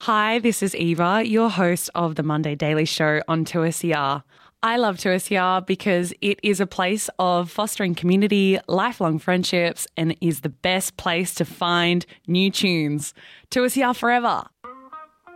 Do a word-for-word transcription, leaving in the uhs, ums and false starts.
Hi, this is Eva, your host of the Monday Daily Show on two S E R. I love two S E R because it is a place of fostering community, lifelong friendships, and is the best place to find new tunes. two S E R forever.